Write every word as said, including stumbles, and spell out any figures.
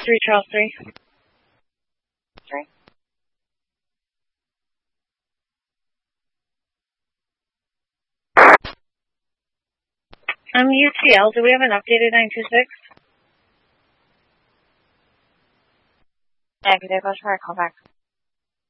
Three Charles three. Three. Um, U T L, do we have an updated nine two six? Negative, I'll try to call back.